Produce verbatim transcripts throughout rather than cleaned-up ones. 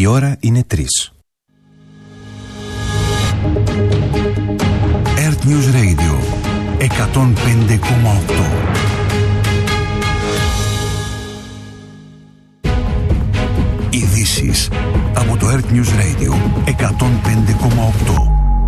Η ώρα είναι τρεις. Earth News Radio εκατόν πέντε κόμμα οκτώ. Ειδήσεις από το Earth News Radio εκατόν πέντε κόμμα οκτώ.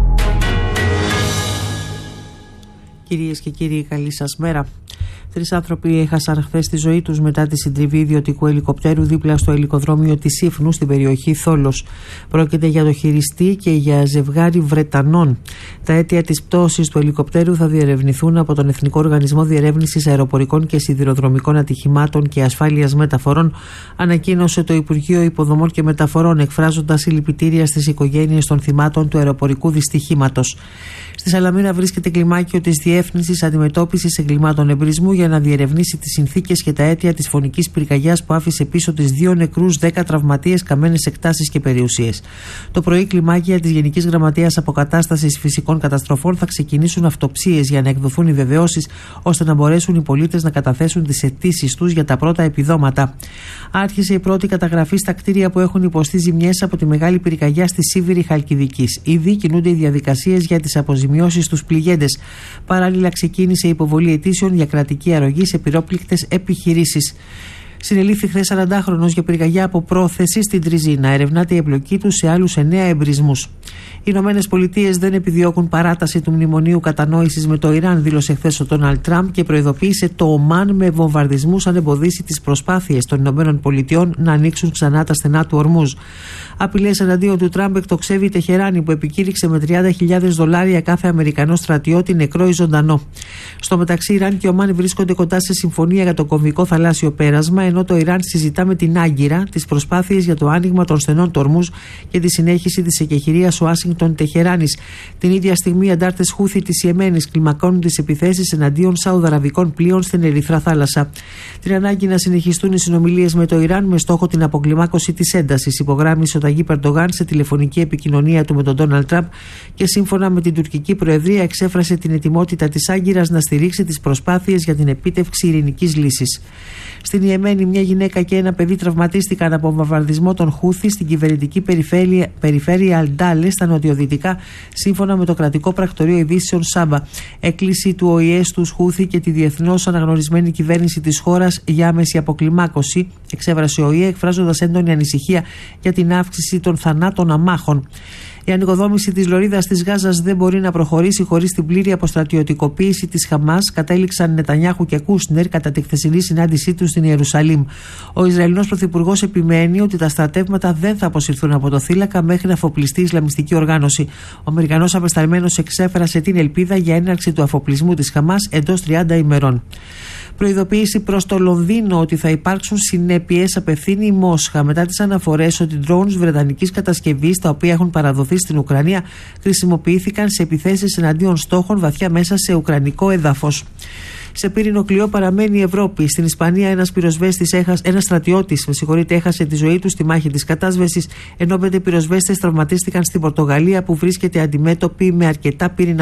Κυρίες και κύριοι, καλή σας μέρα. Τρεις άνθρωποι έχασαν χθες τη ζωή τους μετά τη συντριβή ιδιωτικού ελικοπτέρου δίπλα στο ελικοδρόμιο της Σύφνου στην περιοχή Θόλος. Πρόκειται για το χειριστή και για ζευγάρι Βρετανών. Τα αίτια της πτώσης του ελικοπτέρου θα διερευνηθούν από τον Εθνικό Οργανισμό Διερεύνησης Αεροπορικών και Σιδηροδρομικών Ατυχημάτων και Ασφάλειας Μεταφορών, ανακοίνωσε το Υπουργείο Υποδομών και Μεταφορών, εκφράζοντας συλληπιτήρια στις οικογένειες των θυμάτων του αεροπορικού δυστυχήματος. Στη Σαλαμίνα βρίσκεται κλιμάκιο της Διεύθυνσης Αντιμετώπισης Εγκλημάτων Εμπρισμού για να διερευνήσει τις συνθήκες και τα αίτια της φωνικής πυρκαγιάς που άφησε πίσω τις δύο νεκρούς, δέκα τραυματίες, καμένες εκτάσεις και περιουσίες. Το πρωί, κλιμάκια της Γενικής Γραμματείας Αποκατάστασης Φυσικών Καταστροφών θα ξεκινήσουν αυτοψίες για να εκδοθούν οι βεβαιώσεις, ώστε να μπορέσουν οι πολίτες να καταθέσουν τις αιτήσεις τους για τα πρώτα επιδόματα. Άρχισε η πρώτη καταγραφή στα κτίρια που έχουν υποστεί ζημιές από τη μεγάλη πυρκαγιά στη Σίβηρη Χαλκιδικής. Ήδη κινούνται οι διαδικασίες για τις αποζημιώσεις στους πληγέντες. Παράλληλα, ξεκίνησε η υποβολή αιτήσεων για κρατική αρρωγή σε πυρόπληκτες επιχειρήσεις. Συνελήφθη χθες σαραντάχρονος για πυρκαγιά από πρόθεση στην Τριζίνα. Ερευνάται η εμπλοκή του σε άλλους εννέα εμπρισμούς. Οι Ηνωμένες Πολιτείες δεν επιδιώκουν παράταση του μνημονίου κατανόησης με το Ιράν, δήλωσε χθες ο Ντόναλντ Τραμπ και προειδοποίησε το Ομάν με βομβαρδισμούς αν εμποδίσει τις προσπάθειες των Ηνωμένων Πολιτειών να ανοίξουν ξανά τα στενά του Ορμούζ. Απειλές εναντίον του Τραμπ εκτοξεύει η Τεχεράνη, που επικήρυξε με τριάντα χιλιάδες δολάρια κάθε Αμερικανό στρατιώτη, νεκρό ή ζωντανό. Στο μεταξύ, Ιράν και Ομάν βρίσκονται κοντά σε συμφωνία για το κομβικό θαλάσσιο πέρασμα, ενώ το Ιράν συζητά με την Άγκυρα τις προσπάθειες για το άνοιγμα των στενών του Ορμούζ και τη συνέχιση της εκεχηρίας Ουάσιγκτον-Τεχεράνης. Την ίδια στιγμή, οι αντάρτες Χούθι της Ιεμένης κλιμακώνουν τις επιθέσεις εναντίον σαουδαραβικών πλοίων στην Ερυθρά Θάλασσα. Την ανάγκη να συνεχιστούν οι συνομιλίες με το Ιράν με στόχο την αποκλιμάκωση της έντασης, υπογράμμισε ο Ταγίπ Ερντογάν σε τηλεφωνική επικοινωνία του με τον Ντόναλντ Τραμπ και σύμφωνα με την τουρκική προεδρία εξέφρασε την ετοιμότητα της Άγκυρας να στηρίξει τις προσπάθειες για την επίτευξη ειρηνικής λύσης. Στην Ιεμένη, μια γυναίκα και ένα παιδί τραυματίστηκαν από βομβαρδισμό των Χούθι στην κυβερνητική περιφέρεια, περιφέρεια Αλντάλε στα νοτιοδυτικά, σύμφωνα με το κρατικό πρακτορείο ειδήσεων Σάμπα. Έκκληση του Ο Η Ε στους Χούθι και τη διεθνώς αναγνωρισμένη κυβέρνηση της χώρας για άμεση αποκλιμάκωση, εξέφρασε ο Ο Η Ε, εκφράζοντας έντονη ανησυχία για την αύξηση των θανάτων αμάχων. Η ανοικοδόμηση της λωρίδας της Γάζας δεν μπορεί να προχωρήσει χωρίς την πλήρη αποστρατιωτικοποίηση της Χαμάς, κατέληξαν Νετανιάχου και Κούσνερ κατά τη χθεσινή συνάντησή τους στην Ιερουσαλήμ. Ο Ισραηλινός Πρωθυπουργός επιμένει ότι τα στρατεύματα δεν θα αποσυρθούν από το θύλακα μέχρι να αφοπλιστεί η Ισλαμιστική οργάνωση. Ο Αμερικανός απεσταλμένος εξέφρασε την ελπίδα για έναρξη του αφοπλισμού της Χαμάς εντός τριάντα ημερών. Προειδοποίηση προς το Λονδίνο ότι θα υπάρξουν συνέπειες απευθύνει η Μόσχα μετά τις αναφορές ότι drones βρετανικής κατασκευής, τα οποία έχουν παραδοθεί στην Ουκρανία, χρησιμοποιήθηκαν σε επιθέσεις εναντίον στόχων βαθιά μέσα σε ουκρανικό έδαφος. Σε πύρινο κλειό παραμένει η Ευρώπη. Στην Ισπανία, ένας πυροσβέστης, ένας στρατιώτης, με συγχωρείτε, έχασε τη ζωή του στη μάχη της κατάσβεσης, ενώ πέντε πυροσβέστες τραυματίστηκαν στην Πορτογαλία, που βρίσκεται αντιμέτωπη με αρκετά πύρινα